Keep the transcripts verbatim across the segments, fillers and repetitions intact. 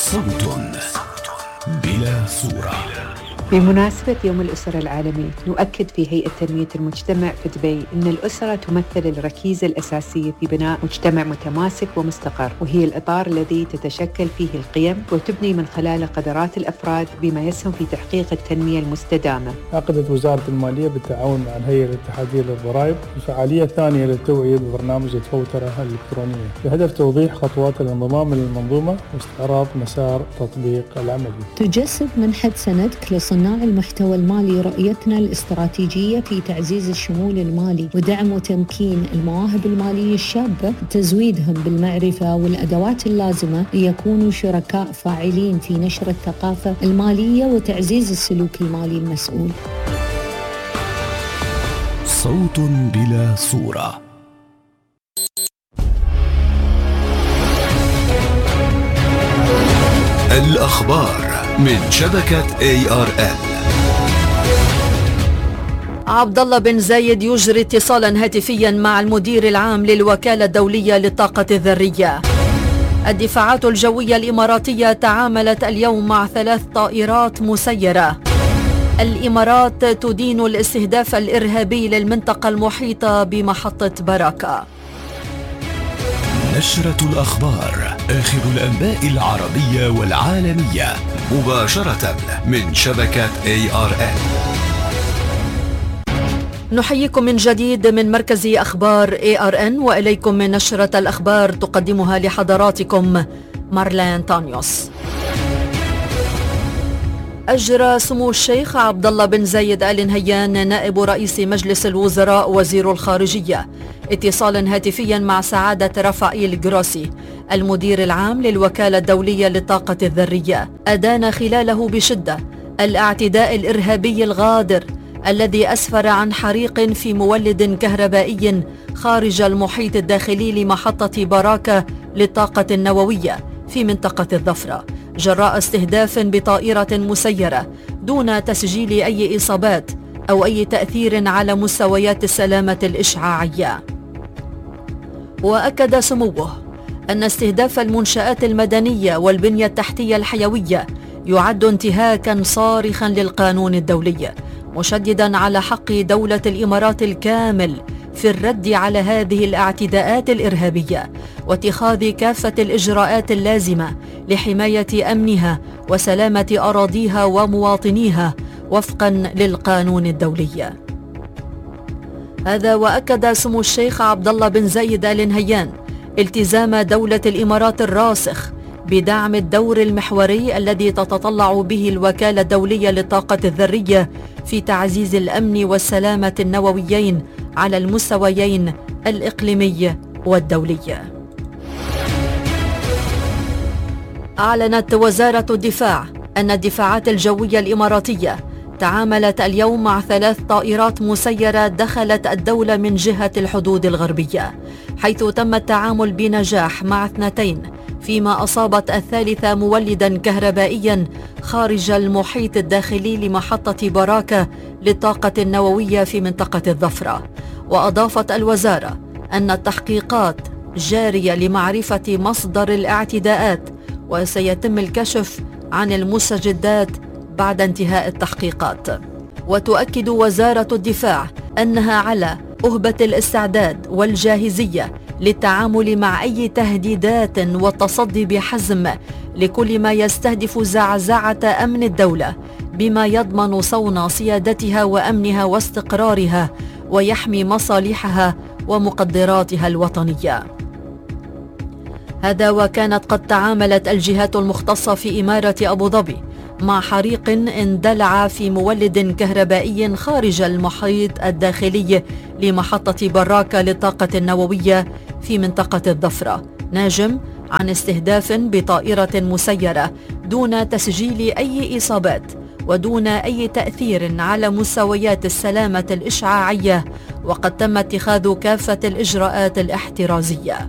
صوت بلا صورة. بمناسبة يوم الأسرة العالمي نؤكد في هيئة تنمية المجتمع في دبي أن الأسرة تمثل الركيزة الأساسية في بناء مجتمع متماسك ومستقر، وهي الإطار الذي تتشكل فيه القيم وتبني من خلاله قدرات الأفراد بما يسهم في تحقيق التنمية المستدامة. عقدت وزارة المالية بالتعاون مع الهيئة الاتحادية للضرائب الفعالية الثانية للتوعية ببرنامج الفوترة الإلكترونية بهدف توضيح خطوات الانضمام للمنظومة واستعراض مسار تطبيق العملي. تجسد منحة سندك لصناع المحتوى المالي رؤيتنا الاستراتيجية في تعزيز الشمول المالي ودعم وتمكين المواهب المالية الشابة، تزويدهم بالمعرفة والأدوات اللازمة ليكونوا شركاء فاعلين في نشر الثقافة المالية وتعزيز السلوك المالي المسؤول. صوت بلا صورة. الأخبار من شبكة إيه آر إل. عبد الله بن زايد يجري اتصالا هاتفيا مع المدير العام للوكالة الدولية للطاقة الذرية. الدفاعات الجوية الإماراتية تعاملت اليوم مع ثلاث طائرات مسيرة. الإمارات تدين الاستهداف الإرهابي للمنطقة المحيطة بمحطة براكة. نشرة الأخبار، آخر الأنباء العربية والعالمية مباشرة من شبكة إيه آر إل. نحييكم من جديد من مركز أخبار إيه آر إن، وإليكم من نشرة الأخبار تقدمها لحضراتكم مارلين تانيوس. أجرى سمو الشيخ عبد الله بن زايد آل نهيان نائب رئيس مجلس الوزراء وزير الخارجية اتصالا هاتفيا مع سعادة رافائيل جروسي المدير العام للوكالة الدولية للطاقة الذرية. أدان خلاله بشدة الاعتداء الإرهابي الغادر الذي أسفر عن حريق في مولد كهربائي خارج المحيط الداخلي لمحطة براكة للطاقة النووية في منطقة الظفرة جراء استهداف بطائرة مسيرة دون تسجيل أي إصابات أو أي تأثير على مستويات السلامة الإشعاعية. وأكد سموه أن استهداف المنشآت المدنية والبنية التحتية الحيوية يعد انتهاكا صارخا للقانون الدولي، مشددا على حق دولة الإمارات الكامل في الرد على هذه الاعتداءات الإرهابية واتخاذ كافة الإجراءات اللازمة لحماية أمنها وسلامة أراضيها ومواطنيها وفقا للقانون الدولي. هذا وأكد سمو الشيخ عبد الله بن زايد آل نهيان التزام دولة الإمارات الراسخ بدعم الدور المحوري الذي تتطلع به الوكالة الدولية للطاقة الذرية في تعزيز الأمن والسلامة النوويين على المستويين الإقليمي والدولي. أعلنت وزارة الدفاع أن الدفاعات الجوية الإماراتية تعاملت اليوم مع ثلاث طائرات مسيرة دخلت الدولة من جهة الحدود الغربية، حيث تم التعامل بنجاح مع اثنتين، فيما أصابت الثالثة مولدا كهربائيا خارج المحيط الداخلي لمحطة براكة للطاقة النووية في منطقة الظفرة. وأضافت الوزارة أن التحقيقات جارية لمعرفة مصدر الاعتداءات وسيتم الكشف عن المستجدات بعد انتهاء التحقيقات. وتؤكد وزارة الدفاع أنها على أهبة الاستعداد والجاهزية للتعامل مع أي تهديدات والتصدي بحزم لكل ما يستهدف زعزعة أمن الدولة بما يضمن صون سيادتها وأمنها واستقرارها ويحمي مصالحها ومقدراتها الوطنية. هذا وكانت قد تعاملت الجهات المختصة في إمارة أبو ظبي مع حريق اندلع في مولد كهربائي خارج المحيط الداخلي لمحطة براكة للطاقة النووية في منطقة الظفرة، ناجم عن استهداف بطائرة مسيرة دون تسجيل أي إصابات ودون أي تأثير على مستويات السلامة الإشعاعية، وقد تم اتخاذ كافة الإجراءات الاحترازية.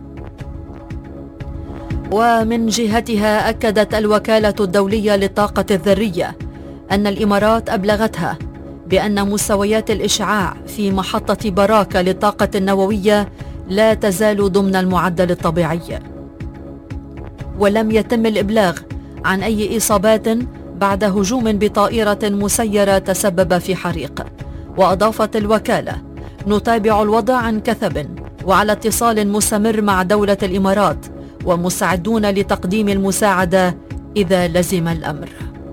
ومن جهتها أكدت الوكالة الدولية للطاقة الذرية أن الإمارات أبلغتها بأن مستويات الإشعاع في محطة براكة للطاقة النووية لا تزال ضمن المعدل الطبيعي، ولم يتم الإبلاغ عن أي إصابات بعد هجوم بطائرة مسيرة تسبب في حريق. وأضافت الوكالة: نتابع الوضع عن كثب وعلى اتصال مستمر مع دولة الإمارات، ومستعدون لتقديم المساعدة إذا لزم الأمر.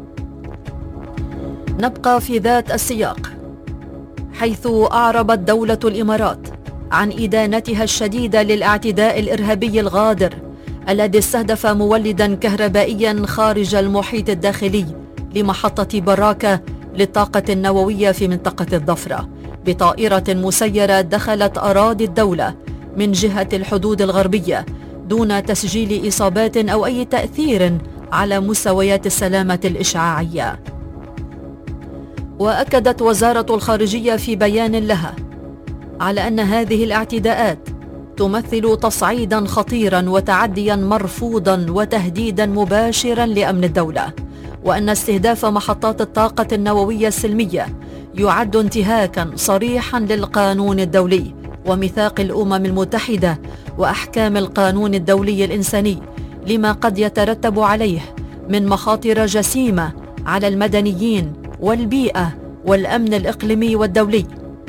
نبقى في ذات السياق، حيث أعربت دولة الإمارات عن إدانتها الشديدة للاعتداء الإرهابي الغادر الذي استهدف مولدا كهربائيا خارج المحيط الداخلي لمحطة براكة للطاقة النووية في منطقة الظفرة بطائرة مسيرة دخلت أراضي الدولة من جهة الحدود الغربية دون تسجيل إصابات أو أي تأثير على مستويات السلامة الإشعاعية. وأكدت وزارة الخارجية في بيان لها على أن هذه الاعتداءات تمثل تصعيدا خطيرا وتعديا مرفوضا وتهديدا مباشرا لأمن الدولة، وأن استهداف محطات الطاقة النووية السلمية يعد انتهاكا صريحا للقانون الدولي وميثاق الأمم المتحدة وأحكام القانون الدولي الإنساني، لما قد يترتب عليه من مخاطر جسيمة على المدنيين والبيئة والأمن الإقليمي والدولي.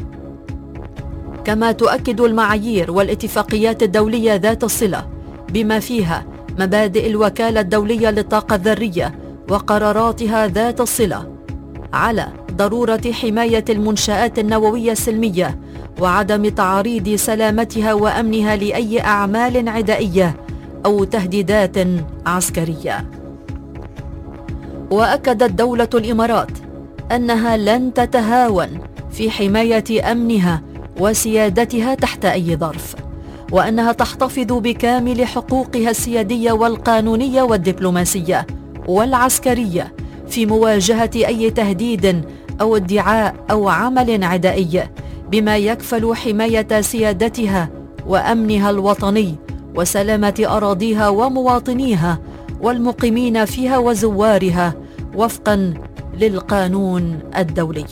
كما تؤكد المعايير والاتفاقيات الدولية ذات الصلة بما فيها مبادئ الوكالة الدولية للطاقة الذرية وقراراتها ذات الصلة على ضرورة حماية المنشآت النووية السلمية وعدم تعريض سلامتها وأمنها لأي أعمال عدائية أو تهديدات عسكرية. وأكدت دولة الإمارات أنها لن تتهاون في حماية أمنها وسيادتها تحت أي ظرف، وأنها تحتفظ بكامل حقوقها السيادية والقانونية والدبلوماسية والعسكرية في مواجهة أي تهديد أو ادعاء أو عمل عدائي، بما يكفل حماية سيادتها وأمنها الوطني وسلامة أراضيها ومواطنيها والمقيمين فيها وزوارها وفقا للقانون الدولي.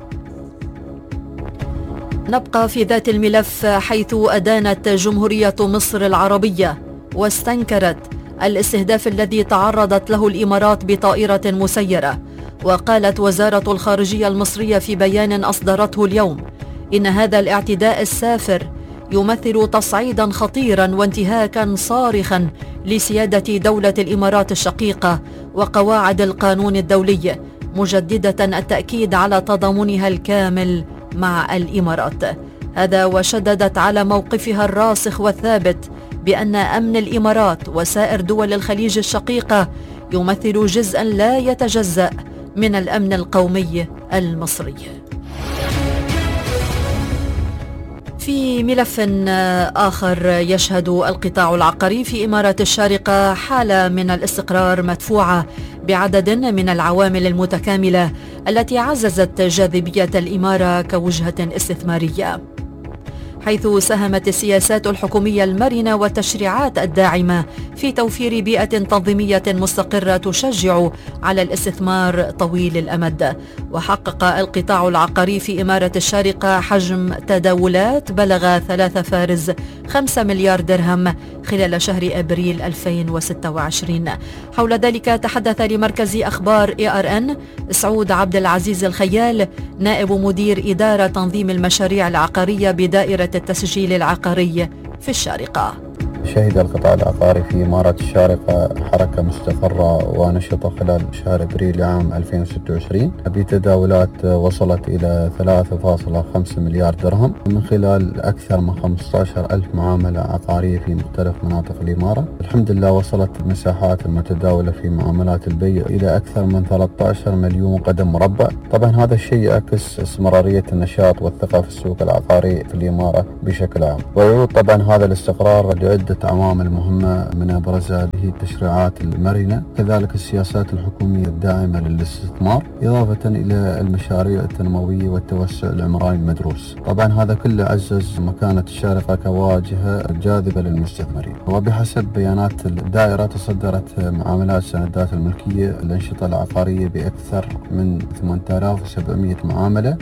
نبقى في ذات الملف، حيث أدانت جمهورية مصر العربية واستنكرت الاستهداف الذي تعرضت له الإمارات بطائرة مسيرة. وقالت وزارة الخارجية المصرية في بيان أصدرته اليوم إن هذا الاعتداء السافر يمثل تصعيدا خطيرا وانتهاكا صارخا لسيادة دولة الإمارات الشقيقة وقواعد القانون الدولي، مجددة التأكيد على تضامنها الكامل مع الإمارات. هذا وشددت على موقفها الراسخ والثابت بأن أمن الإمارات وسائر دول الخليج الشقيقة يمثل جزءا لا يتجزأ من الأمن القومي المصري. في ملف آخر، يشهد القطاع العقاري في إمارة الشارقة حالة من الاستقرار مدفوعة بعدد من العوامل المتكاملة التي عززت جاذبية الإمارة كوجهة استثمارية، حيث ساهمت السياسات الحكومية المرنة والتشريعات الداعمة في توفير بيئة تنظيمية مستقرة تشجع على الاستثمار طويل الأمد. وحقق القطاع العقاري في إمارة الشارقة حجم تداولات بلغ ثلاثة فاصلة خمسة مليار درهم خلال شهر أبريل ألفين وستة وعشرين. حول ذلك تحدث لمركز أخبار إيه آر إن سعود عبد العزيز الخيال، نائب مدير إدارة تنظيم المشاريع العقارية بدائرة التسجيل العقاري في الشارقة. شهد القطاع العقاري في إمارة الشارقة حركة مستقرة ونشطة خلال شهر أبريل عام ألفين وستة وعشرين بتداولات وصلت إلى ثلاثة فاصلة خمسة مليار درهم من خلال أكثر من خمسة عشر ألف معاملة عقارية في مختلف مناطق الإمارة. الحمد لله وصلت المساحات المتداولة في معاملات البيع إلى أكثر من ثلاثة عشر مليون قدم مربع. طبعا هذا الشيء يعكس استمرارية النشاط والثقة في السوق العقاري في الإمارة بشكل عام، ويعود طبعا هذا الاستقرار لعدة عوامل مهمة من أبرزها اللي هي التشريعات المرنة، كذلك السياسات الحكومية الداعمة للاستثمار، إضافة إلى المشاريع التنموية والتوسع العمراني المدروس. طبعا هذا كله عزز مكانة الشارقة كواجهة جاذبة للمستثمرين. وبحسب بيانات الدائرة تصدرت معاملات سندات الملكية الأنشطة العقارية بأكثر من ثمانية آلاف وسبعمئة معاملة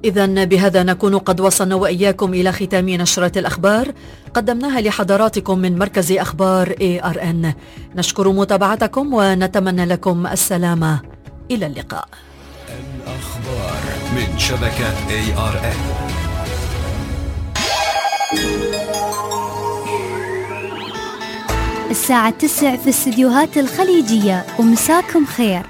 إذن بهذا نكون قد وصلنا وإياكم إلى ختام نشرة الأخبار قدمناها لحضراتكم من مركز أخبار إيه آر إن. نشكر متابعتكم ونتمنى لكم السلامة. إلى اللقاء. الأخبار من شبكة إيه آر إن. الساعة تسع في الاستديوهات الخليجية، ومساكم خير.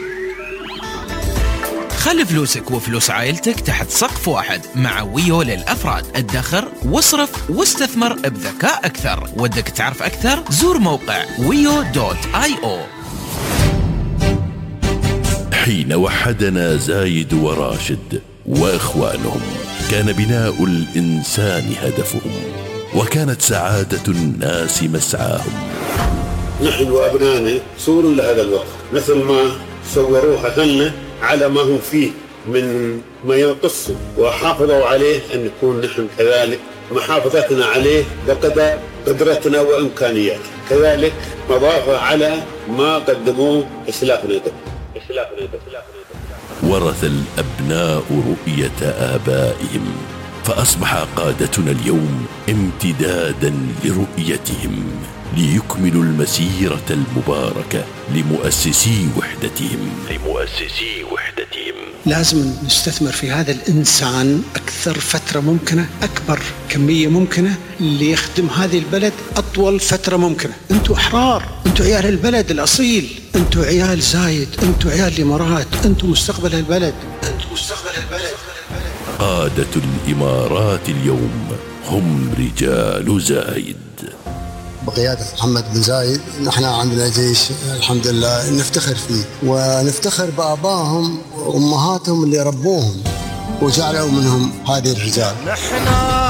خلي فلوسك وفلوس عائلتك تحت سقف واحد مع ويو للأفراد. ادخر واصرف واستثمر بذكاء أكثر. ودك تعرف أكثر؟ زور موقع ويو دوت آي أو. حين وحدنا زايد وراشد وإخوانهم كان بناء الإنسان هدفهم، وكانت سعادة الناس مسعاهم. نحن وأبنائنا صور لهذا الوقت، مثل ما صوروها لنا على ما هم فيه من ما ينقصه، وحافظوا عليه أن نكون نحن كذلك محافظتنا عليه بقدر قدرتنا وإمكانياتنا، كذلك مضافة على ما قدموه إسلافنا. ورث الأبناء رؤية آبائهم، فأصبح قادتنا اليوم امتدادا لرؤيتهم ليكملوا المسيرة المباركة لمؤسسي وحدتهم لمؤسسي وحدتهم. لازم نستثمر في هذا الإنسان أكثر فترة ممكنة، أكبر كمية ممكنة، ليخدم هذه البلد أطول فترة ممكنة. أنتوا أحرار، أنتوا عيال البلد الأصيل، أنتوا عيال زايد، أنتوا عيال الإمارات، أنتوا مستقبل البلد، أنتوا مستقبل البلد. قادة الإمارات اليوم هم رجال زايد بقيادة محمد بن زايد. نحن عندنا جيش الحمد لله نفتخر فيه، ونفتخر بآبائهم وأمهاتهم اللي ربوهم وجعلوا منهم هذه الرجال.